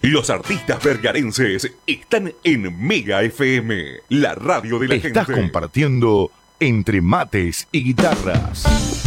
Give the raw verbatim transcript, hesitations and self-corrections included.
Los artistas vergarenses están en Mega F M, la radio de la gente. Estás compartiendo Entre Mates y Guitarras.